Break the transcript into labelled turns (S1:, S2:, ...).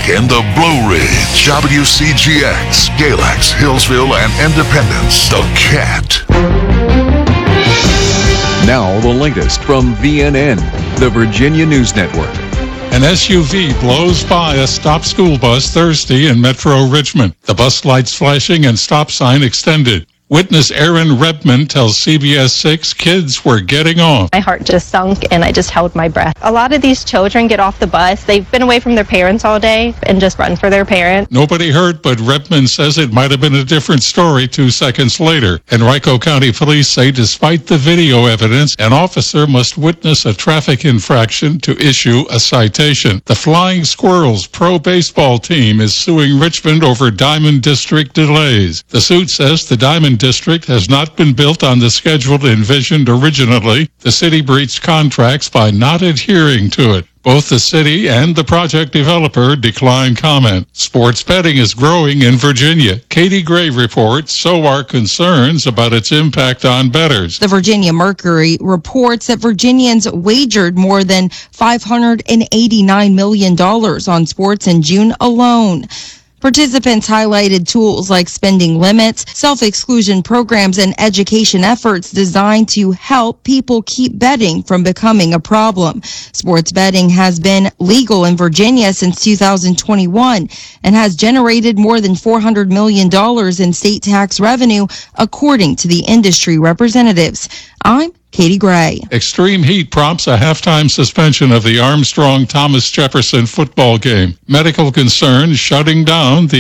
S1: in the Blue Ridge, WCGX, Galax, Hillsville, and Independence. The Cat.
S2: Now the latest from VNN, the Virginia News Network.
S3: An SUV blows by a stop school bus Thursday in Metro Richmond. The bus lights flashing and stop sign extended. Witness Aaron Redmond tells CBS 6 kids were getting on.
S4: My heart just sunk and I just held my breath. A lot of these children get off the bus. They've been away from their parents all day and just run for their parent.
S3: Nobody hurt, but Redmond says it might have been a different story 2 seconds later. Henrico County Police say despite the video evidence, an officer must witness a traffic infraction to issue a citation. The Flying Squirrels pro baseball team is suing Richmond over Diamond District delays. The suit says the Diamond District has not been built on the schedule envisioned originally. The city breached contracts by not adhering to it. Both the city and the project developer declined comment. Sports betting is growing in Virginia. Katie Gray reports, so are concerns about its impact on bettors.
S5: The Virginia Mercury reports that Virginians wagered more than $589 million on sports in June alone. Participants highlighted tools like spending limits, self-exclusion programs, and education efforts designed to help people keep betting from becoming a problem. Sports betting has been legal in Virginia since 2021 and has generated more than $400 million in state tax revenue, according to the industry representatives. I'm Katie Gray.
S3: Extreme heat prompts a halftime suspension of the Armstrong-Thomas Jefferson football game. Medical concerns shutting down the